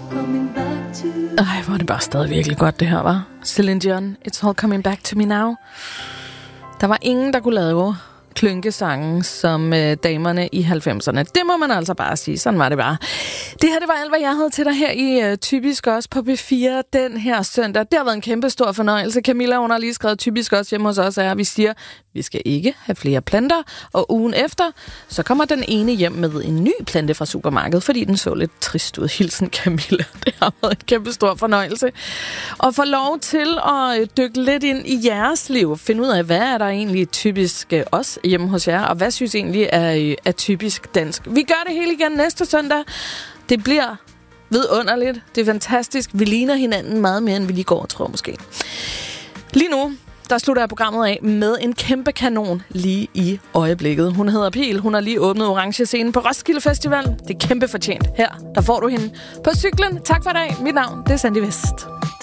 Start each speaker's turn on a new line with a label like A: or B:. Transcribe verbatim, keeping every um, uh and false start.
A: Ej, hvor er det bare stadig virkelig godt, det her, var. Celine Dion, It's All Coming Back to Me Now. Der var ingen, der kunne lave klynkesange som øh, damerne i halvfemserne. Det må man altså bare sige. Sådan var det bare. Det her, det var alt, hvad jeg havde til dig her i øh, Typisk Også på B fire den her søndag. Det har været en kæmpe stor fornøjelse. Camilla, hun har lige skrevet Typisk Også hjemme hos os, og vi siger, vi skal ikke have flere planter. Og ugen efter, så kommer den ene hjem med en ny plante fra supermarkedet, fordi den så lidt trist ud. Hilsen Camilla. Det har været en kæmpe stor fornøjelse. Og få lov til at dykke lidt ind i jeres liv. Finde ud af, hvad er der egentlig typisk også hjemme hos jer, og hvad synes egentlig er, er typisk dansk. Vi gør det hele igen næste søndag. Det bliver vidunderligt. Det er fantastisk. Vi ligner hinanden meget mere, end vi lige går, tror jeg måske. Lige nu, der slutter jeg programmet af med en kæmpe kanon lige i øjeblikket. Hun hedder Pil. Hun har lige åbnet Orange Scenen på Roskilde Festival. Det er kæmpe fortjent. Her, der får du hende på cyklen. Tak for i dag. Mit navn, det er Sandy Vest.